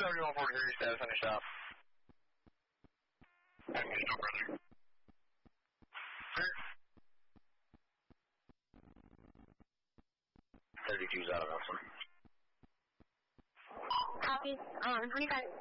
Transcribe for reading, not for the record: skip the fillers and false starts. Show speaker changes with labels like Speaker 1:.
Speaker 1: 7143 status on your shop.
Speaker 2: And you still brother.
Speaker 1: Sir? 32's out of Nelson.
Speaker 3: Copy. 25.